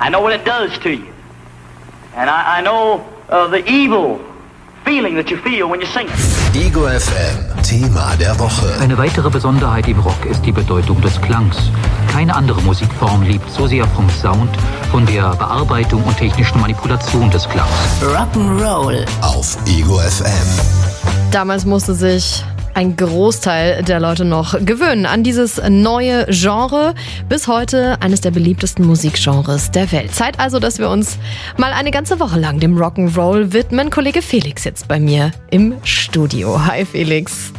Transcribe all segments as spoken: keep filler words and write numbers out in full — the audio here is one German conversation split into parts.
I know what it does to you. And I, I know uh, the evil feeling that you feel when you sing it. Ego F M, Thema der Woche. Eine weitere Besonderheit im Rock ist die Bedeutung des Klangs. Keine andere Musikform lebt so sehr vom Sound, von der Bearbeitung und technischen Manipulation des Klangs. Rock'n'Roll auf Ego F M. Damals musste sich ein Großteil der Leute noch gewöhnen an dieses neue Genre. Bis heute eines der beliebtesten Musikgenres der Welt. Zeit also, dass wir uns mal eine ganze Woche lang dem Rock'n'Roll widmen. Kollege Felix sitzt bei mir im Studio. Hi Felix.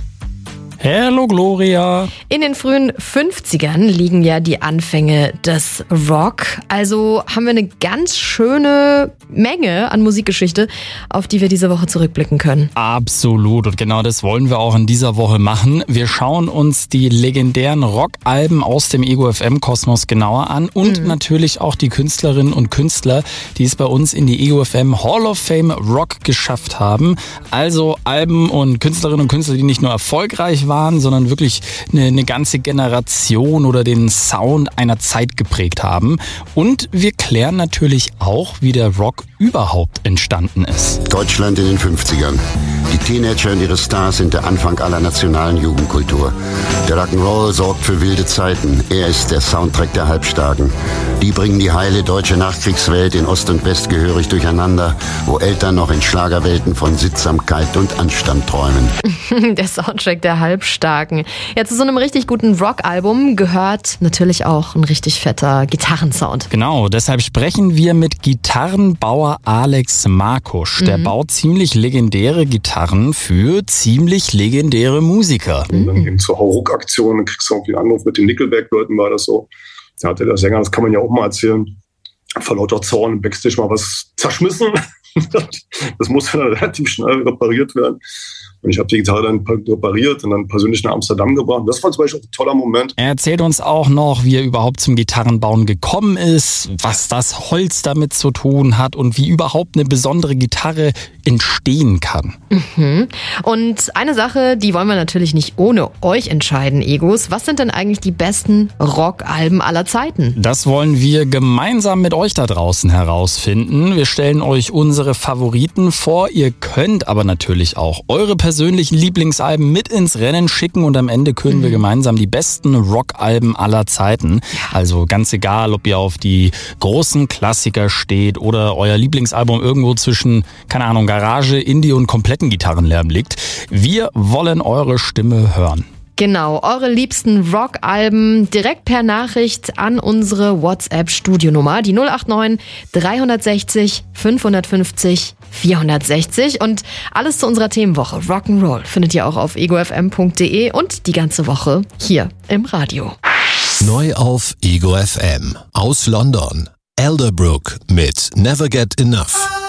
Hallo Gloria. In den frühen fünfzigern liegen ja die Anfänge des Rock. Also haben wir eine ganz schöne Menge an Musikgeschichte, auf die wir diese Woche zurückblicken können. Absolut. Und genau das wollen wir auch in dieser Woche machen. Wir schauen uns die legendären Rockalben aus dem Ego F M-Kosmos genauer an und mhm. natürlich auch die Künstlerinnen und Künstler, die es bei uns in die Ego F M Hall of Fame Rock geschafft haben. Also Alben und Künstlerinnen und Künstler, die nicht nur erfolgreich waren, waren, sondern wirklich eine, eine ganze Generation oder den Sound einer Zeit geprägt haben. Und wir klären natürlich auch, wie der Rock überhaupt entstanden ist. Deutschland in den fünfzigern. Die Teenager und ihre Stars sind der Anfang aller nationalen Jugendkultur. Der Rock'n'Roll sorgt für wilde Zeiten. Er ist der Soundtrack der Halbstarken. Die bringen die heile deutsche Nachkriegswelt in Ost und West gehörig durcheinander, wo Eltern noch in Schlagerwelten von Sittsamkeit und Anstand träumen. Der Soundtrack der Halbstarken. Ja, zu so einem richtig guten Rockalbum gehört natürlich auch ein richtig fetter Gitarrensound. Genau, deshalb sprechen wir mit Gitarrenbauer Alex Markusch. Der mhm. baut ziemlich legendäre Gitarren für ziemlich legendäre Musiker. Und dann eben zur Hauruck-Aktion, dann kriegst du irgendwie einen Anruf mit den Nickelback-Leuten, war das so. Da hatte der Sänger, das kann man ja auch mal erzählen, vor lauter Zorn im Backstage mal was zerschmissen. Das musste dann relativ schnell repariert werden. Und ich habe die Gitarre dann repariert und dann persönlich nach Amsterdam gebracht. Das war zum Beispiel auch ein toller Moment. Er erzählt uns auch noch, wie er überhaupt zum Gitarrenbauen gekommen ist, was das Holz damit zu tun hat und wie überhaupt eine besondere Gitarre entstehen kann. Mhm. Und eine Sache, die wollen wir natürlich nicht ohne euch entscheiden, Egos. Was sind denn eigentlich die besten Rockalben aller Zeiten? Das wollen wir gemeinsam mit euch da draußen herausfinden. Wir stellen euch unsere Favoriten vor. Ihr könnt aber natürlich auch eure persönlichen Lieblingsalben mit ins Rennen schicken und am Ende können mhm. wir gemeinsam die besten Rockalben aller Zeiten. Ja. Also ganz egal, ob ihr auf die großen Klassiker steht oder euer Lieblingsalbum irgendwo zwischen, keine Ahnung, Garage, Indie und kompletten Gitarrenlärm liegt. Wir wollen eure Stimme hören. Genau, eure liebsten Rockalben direkt per Nachricht an unsere WhatsApp-Studionummer, die null acht neun dreihundertsechzig fünfhundertfünfzig vierhundertsechzig. Und alles zu unserer Themenwoche Rock'n'Roll findet ihr auch auf ego f m punkt d e und die ganze Woche hier im Radio. Neu auf Ego F M aus London. Elderbrook mit Never Get Enough.